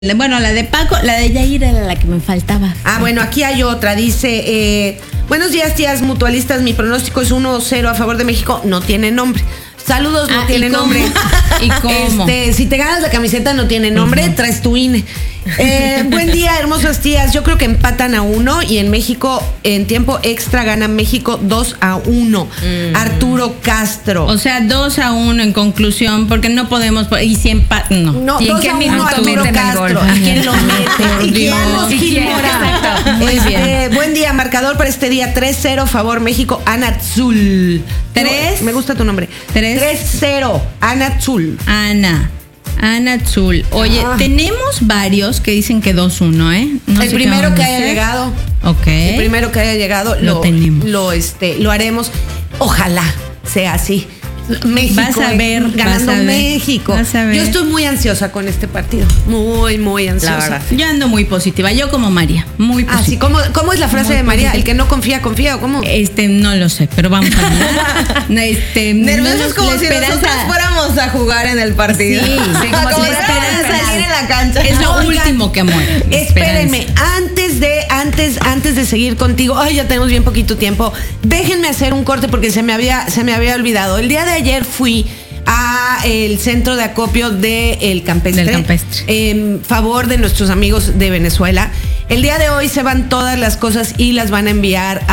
Bueno, la de Paco, la de Yair era la que me faltaba. Bueno, aquí hay otra. Dice, buenos días, tías mutualistas. Mi pronóstico es 1-0 a favor de México. No tiene nombre. Saludos, no tiene nombre. ¿Y cómo? Si te ganas la camiseta, no tiene nombre, traes tu INE. Buen día, hermosas tías. Yo creo que empatan a 1 y en México, en tiempo extra, gana México 2-1. Arturo Castro. O sea, 2-1 en conclusión, porque no podemos. Y si empatan, no. No, ¿Y en 2-1 Arturo Castro. ¿A quién lo mete? ¿Y quién nos Gilmora? Muy bien. Buen día, marcador para este día: 3-0 favor México. Anatzul. 3. Me gusta tu nombre. 3-0. Anatzul. Ana Azul. Oye, tenemos varios que dicen que 2-1, ¿eh? No el sé primero que haya llegado. Ok. El primero que haya llegado lo tenemos. Lo haremos. Ojalá sea así. México, vas a ver, ganando México. Vas a ver. Yo estoy muy ansiosa con este partido. Muy ansiosa. La verdad. Yo ando muy positiva. Yo como María. Muy positiva. Sí. ¿Cómo es la frase muy de María? Positiva. El que no confía, confía, ¿o cómo? No lo sé, pero vamos a ver. Nerviosos como si nosotros fuéramos a jugar en el partido. Sí, como si la esperanza salir en la cancha. Es lo último que muere. Espérenme, antes de seguir contigo, ya tenemos bien poquito tiempo. Déjenme hacer un corte porque se me había olvidado. El día de ayer fui a el centro de acopio del Campestre, en favor de nuestros amigos de Venezuela. El día de hoy se van todas las cosas y las van a enviar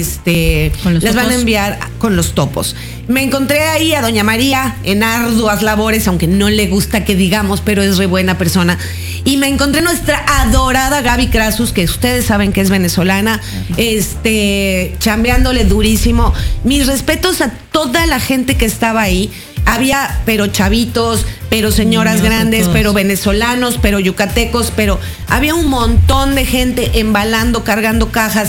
con los topos. Me encontré ahí a doña María en arduas labores, aunque no le gusta que digamos, pero es re buena persona. Y me encontré nuestra adorada Gaby Crasus, que ustedes saben que es venezolana, chambeándole durísimo. Mis respetos a toda la gente que estaba ahí. Había, pero chavitos, pero señoras grandes, pero venezolanos, pero yucatecos, pero había un montón de gente embalando, cargando cajas,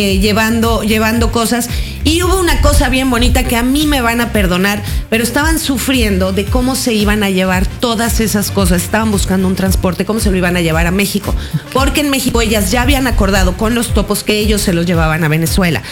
llevando cosas. Y hubo una cosa bien bonita que a mí me van a perdonar, pero estaban sufriendo de cómo se iban a llevar todas esas cosas. Estaban buscando un transporte, cómo se lo iban a llevar a México. Porque en México ellas ya habían acordado con los topos que ellos se los llevaban a Venezuela.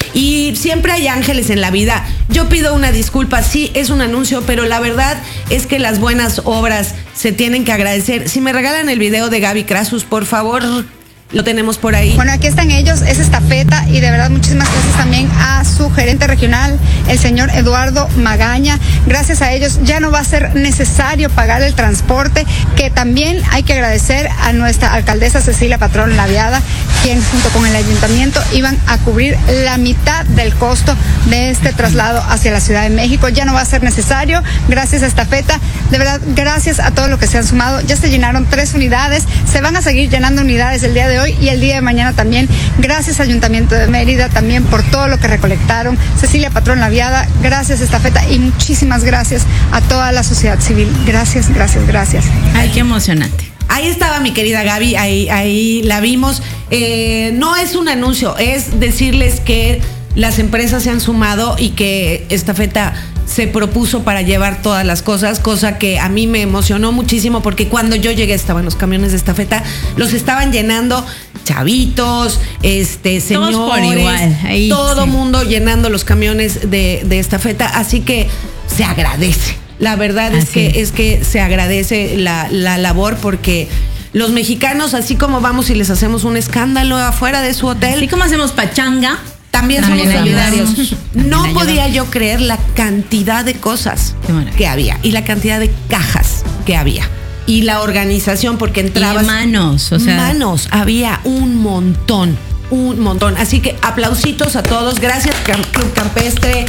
Y siempre hay ángeles en la vida. Yo pido una disculpa, sí, es un anuncio, pero la verdad es que las buenas obras se tienen que agradecer. Si me regalan el video de Gaby Crasus, por favor, lo tenemos por ahí. Bueno, aquí están ellos, es estafeta, y de verdad muchísimas gracias también a su gerente regional, el señor Eduardo Magaña. Gracias a ellos ya no va a ser necesario pagar el transporte, que también hay que agradecer a nuestra alcaldesa Cecilia Patrón Laviada, quien junto con el ayuntamiento iban a cubrir la mitad del costo de este traslado hacia la Ciudad de México. Ya no va a ser necesario, gracias a estafeta. De verdad, gracias a todos los que se han sumado. Ya se llenaron 3 unidades, se van a seguir llenando unidades el día de hoy y el día de mañana también. Gracias Ayuntamiento de Mérida también por todo lo que recolectaron. Cecilia Patrón Laviada, gracias estafeta, y muchísimas gracias a toda la sociedad civil. Gracias. Ay, qué emocionante. Ahí estaba mi querida Gaby, ahí la vimos. No es un anuncio, es decirles que las empresas se han sumado y que estafeta se propuso para llevar todas las cosas, cosa que a mí me emocionó muchísimo porque cuando yo llegué estaban los camiones de estafeta, los estaban llenando chavitos, señores, todos por igual. Ahí, todo mundo llenando los camiones de estafeta, así que se agradece. La verdad es que se agradece la labor, porque los mexicanos, así como vamos y les hacemos un escándalo afuera de su hotel, así como hacemos pachanga, también somos solidarios. No podía yo creer la cantidad de cosas que había y la cantidad de cajas que había y la organización, porque entrabas. Y manos, manos, había un montón. Así que aplausitos a todos. Gracias, Club Campestre.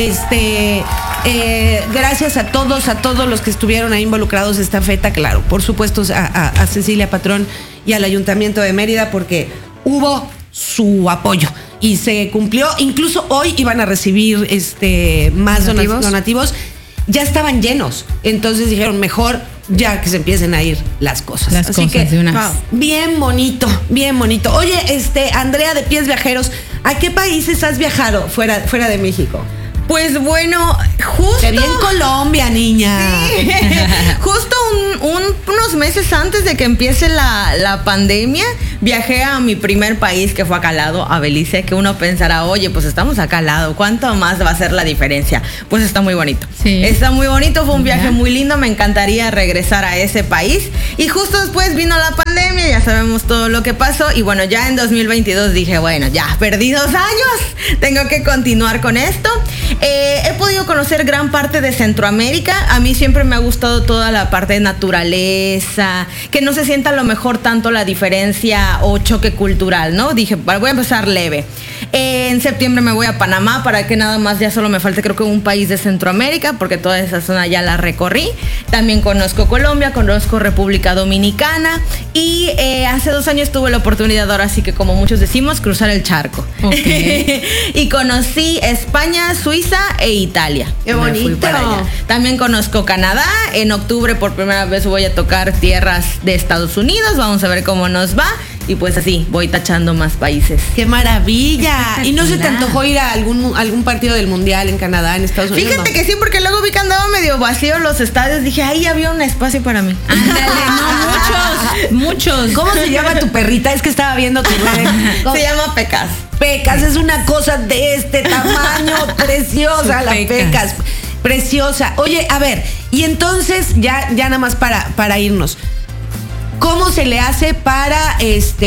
Gracias a todos los que estuvieron ahí involucrados en esta feta. Claro, por supuesto a Cecilia Patrón y al Ayuntamiento de Mérida, porque hubo su apoyo y se cumplió. Incluso hoy iban a recibir más donativos. Ya estaban llenos, entonces dijeron mejor ya que se empiecen a ir las cosas. Así que de una bien bonito. Oye, Andrea de Pies Viajeros, ¿a qué países has viajado fuera de México? Pues bueno, justo... Te vi en Colombia, niña. Sí. Justo unos meses antes de que empiece la pandemia, viajé a mi primer país, que fue acá al lado, a Belice, que uno pensará, oye, pues estamos acá al lado, ¿cuánto más va a ser la diferencia? Pues está muy bonito. Sí. Está muy bonito, fue un viaje muy lindo, me encantaría regresar a ese país. Y justo después vino la pandemia, ya sabemos todo lo que pasó. Y bueno, ya en 2022 dije, bueno, ya perdí 2 años, tengo que continuar con esto. He podido conocer gran parte de Centroamérica. A mí siempre me ha gustado toda la parte de naturaleza, que no se sienta a lo mejor tanto la diferencia o choque cultural, ¿no? Dije, voy a empezar leve. En septiembre me voy a Panamá para que nada más ya solo me falte creo que un país de Centroamérica, porque toda esa zona ya la recorrí. También conozco Colombia, conozco República Dominicana y hace 2 años tuve la oportunidad, ahora sí que como muchos decimos, cruzar el charco. Okay. Y conocí España, Suiza e Italia. ¡Qué Me fui bonito! para allá. También conozco Canadá. En octubre por primera vez voy a tocar tierras de Estados Unidos. Vamos a ver cómo nos va. Y pues así, voy tachando más países. ¡Qué maravilla! ¿Y no se te antojó ir a algún partido del Mundial en Canadá, en Estados Unidos? Fíjate que sí, porque luego vi que andaba medio vacío los estadios. Dije, ahí había un espacio para mí. Ándale, no, muchos. ¿Cómo se llama tu perrita? Es que estaba viendo tu redes. Se llama Pecas. Pecas, es una cosa de este tamaño, preciosa la Pecas. Preciosa. Oye, a ver, y entonces, ya nada más para irnos. ¿Cómo se le hace para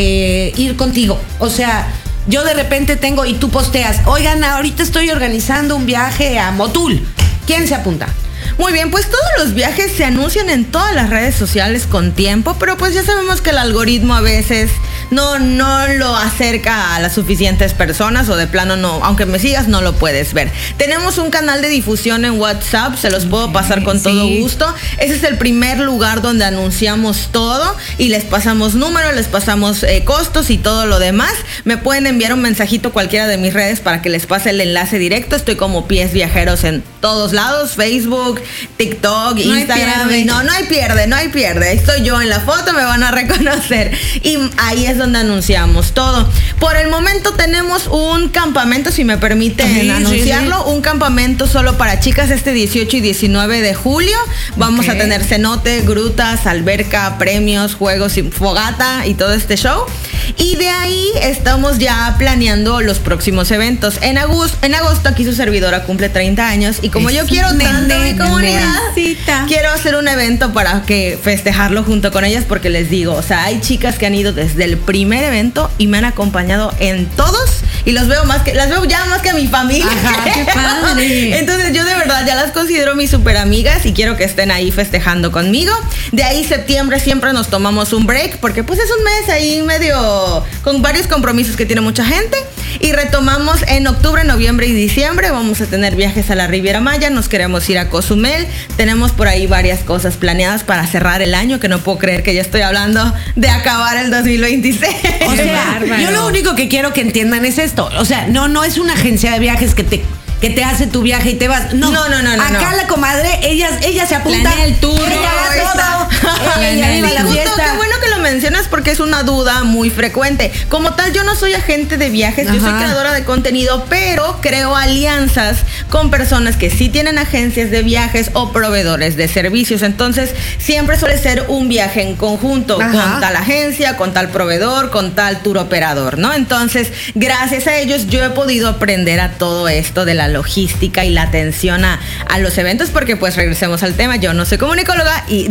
ir contigo? O sea, yo de repente tengo y tú posteas, oigan, ahorita estoy organizando un viaje a Motul. ¿Quién se apunta? Muy bien, pues todos los viajes se anuncian en todas las redes sociales con tiempo, pero pues ya sabemos que el algoritmo a veces no lo acerca a las suficientes personas o de plano no, aunque me sigas no lo puedes ver. Tenemos un canal de difusión en WhatsApp, se los puedo pasar con todo gusto. Ese es el primer lugar donde anunciamos todo y les pasamos números, les pasamos costos y todo lo demás. Me pueden enviar un mensajito cualquiera de mis redes para que les pase el enlace directo. Estoy como Pies Viajeros en todos lados, Facebook, TikTok, Instagram. No hay pierde. Estoy yo en la foto, me van a reconocer. Y ahí es donde anunciamos todo. Por el momento tenemos un campamento, si me permiten anunciarlo, un campamento solo para chicas este 18 y 19 de julio. Vamos a tener cenote, grutas, alberca, premios, juegos y fogata y todo este show. Y de ahí estamos ya planeando los próximos eventos. En agosto aquí su servidora cumple 30 años y como yo quiero tanto mi comunidad, quiero hacer un evento para que festejarlo junto con ellas, porque les digo, o sea, hay chicas que han ido desde el primer evento y me han acompañado en todos y las veo ya más que a mi familia. Ajá, qué padre. Entonces yo de verdad ya las considero mis super amigas y quiero que estén ahí festejando conmigo. De ahí septiembre siempre nos tomamos un break porque pues es un mes ahí medio con varios compromisos que tiene mucha gente. Y retomamos en octubre, noviembre y diciembre. Vamos a tener viajes a la Riviera Maya, nos queremos ir a Cozumel. Tenemos por ahí varias cosas planeadas para cerrar el año, que no puedo creer que ya estoy hablando de acabar el 2026. O sea, yo lo único que quiero que entiendan es esto. O sea, no es una agencia de viajes que te hace tu viaje y te vas. No. Acá la comadre, ella se apunta. Planea el tour. Ella va todo. Ella vive la fiesta. Qué bueno que lo mencionas porque es una duda muy frecuente. Como tal, yo no soy agente de viajes, yo soy creadora de contenido, pero creo alianzas con personas que sí tienen agencias de viajes o proveedores de servicios. Entonces, siempre suele ser un viaje en conjunto con tal agencia, con tal proveedor, con tal tour operador, ¿no? Entonces, gracias a ellos yo he podido aprender a todo esto de la logística y la atención a los eventos, porque pues regresemos al tema, yo soy comunicóloga y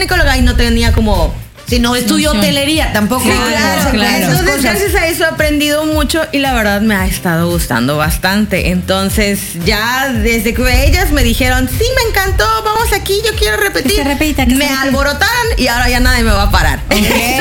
no tenía como Si no estudio hotelería, tampoco. Sí, claro. Entonces, gracias a eso he aprendido mucho y la verdad me ha estado gustando bastante. Entonces, ya desde que ellas me dijeron, sí, me encantó, vamos aquí, yo quiero repetir. Me alborotaron y ahora ya nadie me va a parar. Y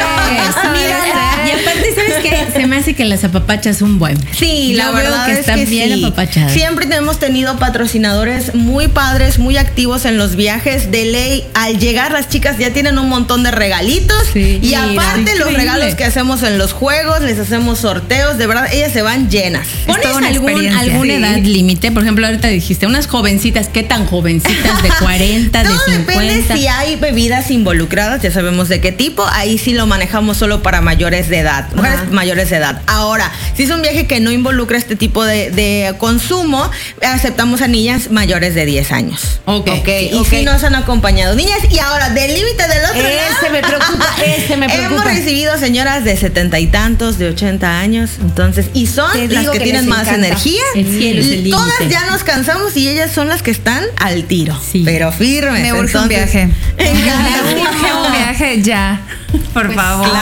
aparte, ¿sabes qué? Se me hace que las apapachas un buen. Sí, la verdad es que están bien apapachadas. Siempre hemos tenido patrocinadores muy padres, muy activos en los viajes. De ley, al llegar las chicas ya tienen un montón de regalitos. Sí, y aparte los regalos que hacemos en los juegos, les hacemos sorteos, de verdad, ellas se van llenas. ¿Pones alguna edad límite? Por ejemplo, ahorita dijiste, unas jovencitas, ¿qué tan jovencitas? ¿De 40, de 50? Depende si hay bebidas involucradas, ya sabemos de qué tipo. Ahí sí lo manejamos solo para mayores de edad, mujeres mayores de edad. edad. Ahora, si es un viaje que no involucra este tipo de consumo, aceptamos a niñas mayores de 10 años. Ok. Y si nos han acompañado niñas. Y ahora, del límite del otro lado. Ese me preocupa. Hemos recibido señoras de 70 y tantos, de 80 años. Entonces, y son las que tienen más energía. El cielo es el límite. Todas ya nos cansamos y ellas son las que están al tiro. Sí. Pero firmes. Me urge un viaje. Me urge un viaje ya. Por favor.